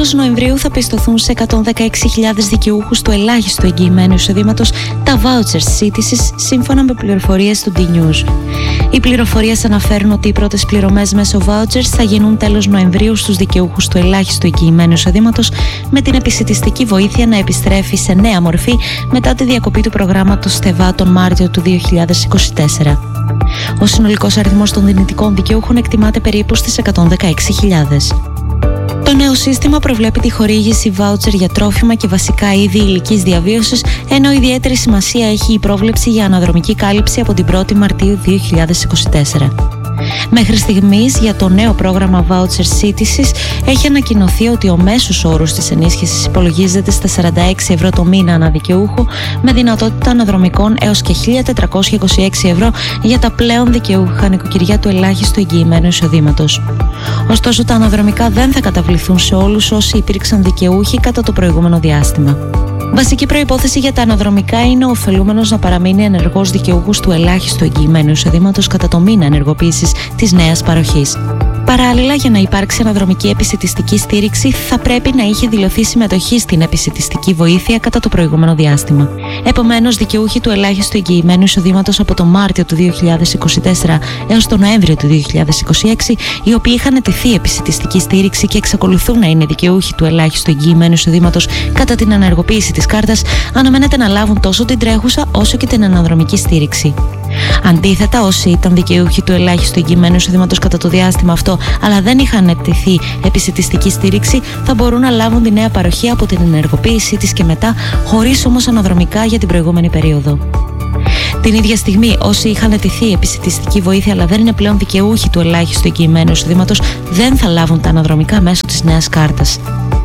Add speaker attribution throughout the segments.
Speaker 1: τέλος Νοεμβρίου θα πιστωθούν σε 116.000 δικαιούχους του ελάχιστου εγγυημένου εισοδήματος τα vouchers σύντησης, σύμφωνα με πληροφορίες του D-News. Οι πληροφορίες αναφέρουν ότι οι πρώτες πληρωμές μέσω vouchers θα γίνουν τέλος Νοεμβρίου στους δικαιούχους του ελάχιστου εγγυημένου εισοδήματος, με την επισιτιστική βοήθεια να επιστρέφει σε νέα μορφή μετά τη διακοπή του προγράμματος ΣΤΕΒΑ τον Μάρτιο του 2024. Ο συνολικός αριθμός των δυνητικών δικαιούχων εκτιμάται περίπου στις 116.000. Το νέο σύστημα προβλέπει τη χορήγηση voucher για τρόφιμα και βασικά είδη υλικής διαβίωσης, ενώ ιδιαίτερη σημασία έχει η πρόβλεψη για αναδρομική κάλυψη από την 1η Μαρτίου 2024. Μέχρι στιγμής, για το νέο πρόγραμμα voucher σύντησης έχει ανακοινωθεί ότι ο μέσος όρος της ενίσχυσης υπολογίζεται στα 46 ευρώ το μήνα ανά δικαιούχο, με δυνατότητα αναδρομικών έως και 1.426 ευρώ για τα πλέον δικαιούχα νοικοκυριά του ελάχιστου εγγυημένου εισοδήματος. Ωστόσο, τα αναδρομικά δεν θα καταβληθούν σε όλους όσοι υπήρξαν δικαιούχοι κατά το προηγούμενο διάστημα. Βασική προϋπόθεση για τα αναδρομικά είναι ο ωφελούμενος να παραμείνει ενεργός δικαιούχος του ελάχιστου εγγυημένου εισοδήματος κατά το μήνα ενεργοποίησης της νέας παροχής. Παράλληλα, για να υπάρξει αναδρομική επισιτιστική στήριξη, θα πρέπει να είχε δηλωθεί συμμετοχή στην επισιτιστική βοήθεια κατά το προηγούμενο διάστημα. Επομένως, δικαιούχοι του ελάχιστου εγγυημένου εισοδήματος από το Μάρτιο του 2024 έως τον Νοέμβριο του 2026, οι οποίοι είχαν αιτηθεί επισιτιστική στήριξη και εξακολουθούν να είναι δικαιούχοι του ελάχιστου εγγυημένου εισοδήματος κατά την ανεργοποίηση της κάρτας, αναμένεται να λάβουν τόσο την τρέχουσα όσο και την αναδρομική στήριξη. Αντίθετα, όσοι ήταν δικαιούχοι του ελάχιστου εγγυημένου εισοδήματος κατά το διάστημα αυτό, αλλά δεν είχαν αιτηθεί επισιτιστική στήριξη, θα μπορούν να λάβουν τη νέα παροχή από την ενεργοποίησή της και μετά, χωρίς όμως αναδρομικά για την προηγούμενη περίοδο. Την ίδια στιγμή, όσοι είχαν αιτηθεί επισιτιστική βοήθεια αλλά δεν είναι πλέον δικαιούχοι του ελάχιστου εγγυημένου εισοδήματος, δεν θα λάβουν τα αναδρομικά μέσω της νέας κάρτας.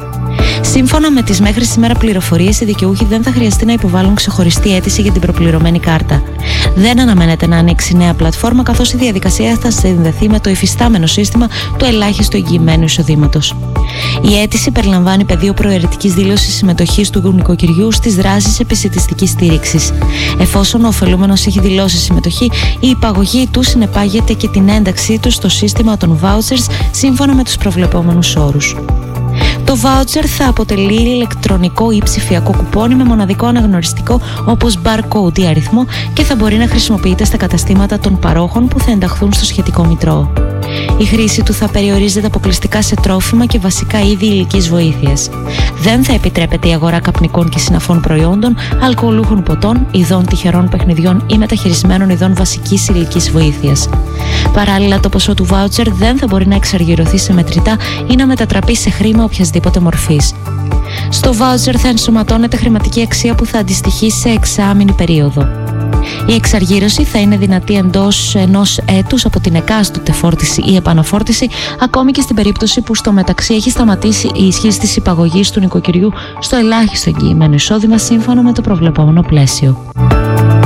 Speaker 1: Σύμφωνα με τις μέχρι σήμερα πληροφορίες, οι δικαιούχοι δεν θα χρειαστεί να υποβάλουν ξεχωριστή αίτηση για την προπληρωμένη κάρτα. Δεν αναμένεται να ανοίξει νέα πλατφόρμα, καθώς η διαδικασία θα συνδεθεί με το υφιστάμενο σύστημα του ελάχιστου εγγυημένου εισοδήματος. Η αίτηση περιλαμβάνει πεδίο προαιρετικής δήλωσης συμμετοχής του νοικοκυριού στις δράσεις επισιτιστικής στήριξης. Εφόσον ο ωφελούμενος έχει δηλώσει συμμετοχή, η υπαγωγή του συνεπάγεται και την ένταξή του στο σύστημα των vouchers σύμφωνα με τους προβλεπόμενους όρους. Το voucher θα αποτελεί ηλεκτρονικό ή ψηφιακό κουπόνι με μοναδικό αναγνωριστικό όπως barcode ή αριθμό και θα μπορεί να χρησιμοποιείται στα καταστήματα των παρόχων που θα ενταχθούν στο σχετικό μητρό. Η χρήση του θα περιορίζεται αποκλειστικά σε τρόφιμα και βασικά είδη υλικής βοήθειας. Δεν θα επιτρέπεται η αγορά καπνικών και συναφών προϊόντων, αλκοολούχων ποτών, ειδών τυχερών παιχνιδιών ή μεταχειρισμένων ειδών βασικής υλικής βοήθειας. Παράλληλα, το ποσό του voucher δεν θα μπορεί να εξαργυρωθεί σε μετρητά ή να μετατραπεί σε χρήμα οποιασδήποτε μορφής. Στο voucher θα ενσωματώνεται χρηματική αξία που θα αντιστοιχεί σε εξάμηνη περίοδο. Η εξαργύρωση θα είναι δυνατή εντός ενός έτους από την εκάστοτε φόρτιση ή επαναφόρτιση, ακόμη και στην περίπτωση που στο μεταξύ έχει σταματήσει η ισχύς της υπαγωγής του νοικοκυριού στο ελάχιστο εγγυημένο εισόδημα σύμφωνα με το προβλεπόμενο πλαίσιο.